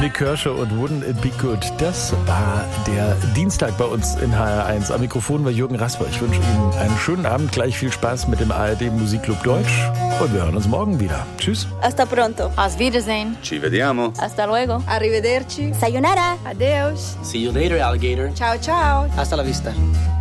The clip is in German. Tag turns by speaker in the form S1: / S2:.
S1: Nick Kershaw und Wouldn't It Be Good. Das war der Dienstag bei uns in HR1. Am Mikrofon war Jürgen Rasper. Ich wünsche Ihnen einen schönen Abend, gleich viel Spaß mit dem ARD Musikclub Deutsch und wir hören uns morgen wieder. Tschüss.
S2: Hasta pronto.
S3: Auf Wiedersehen.
S4: Ci vediamo.
S3: Hasta luego.
S2: Arrivederci.
S3: Sayonara.
S2: Adeus.
S5: See you later, alligator.
S2: Ciao ciao.
S5: Hasta la vista.